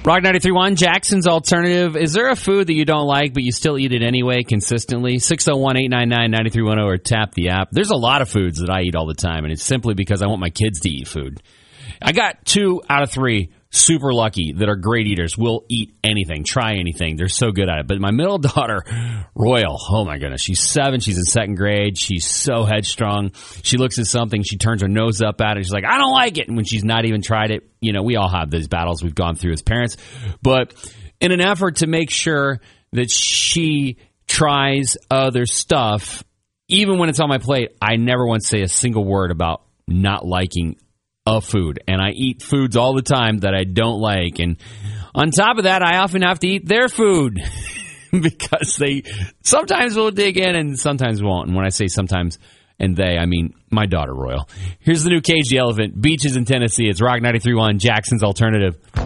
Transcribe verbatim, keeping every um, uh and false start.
Rock ninety-three point one, Jackson's Alternative. Is there a food that you don't like, but you still eat it anyway consistently? six oh one, eight nine nine, nine three one oh or tap the app. There's a lot of foods that I eat all the time, and it's simply because I want my kids to eat food. I got two out of three super lucky that are great eaters. Will eat anything, try anything. They're so good at it. But my middle daughter, Royal, oh my goodness, she's seven. She's in second grade. She's so headstrong. She looks at something. She turns her nose up at it. She's like, I don't like it. And when she's not even tried it, you know, we all have these battles we've gone through as parents. But in an effort to make sure that she tries other stuff, even when it's on my plate, I never once say a single word about not liking of food, and I eat foods all the time that I don't like, and on top of that, I often have to eat their food because they sometimes will dig in and sometimes won't. And when I say sometimes and they, I mean my daughter Royal. Here's the new Cage the Elephant, Beaches in Tennessee. It's Rock ninety-three point one, Jackson's Alternative.